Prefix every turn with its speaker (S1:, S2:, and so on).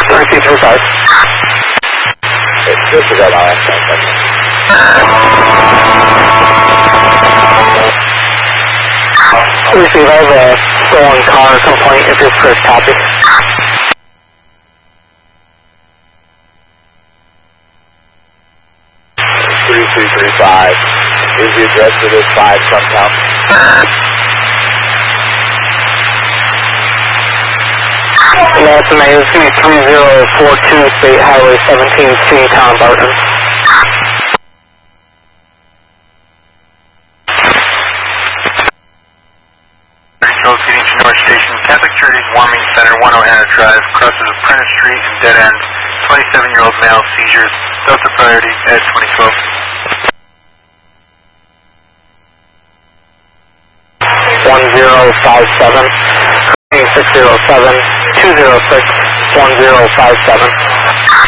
S1: 3235.
S2: Disregard all that.
S1: Receive, I have a stolen car complaint if your first copy.
S2: 3335. Is the address for this 5 Crumptown?
S1: That's amazing. 3042 State Highway 17C, Town Barton.
S3: Proceeding to North Station, Catholic Charities Warming Center, 10 Hannah Drive, crosses Apprentice Street and dead end. 27-year-old male, seizures, Delta priority, Ed 2012.
S1: 1057, 607 206 1057.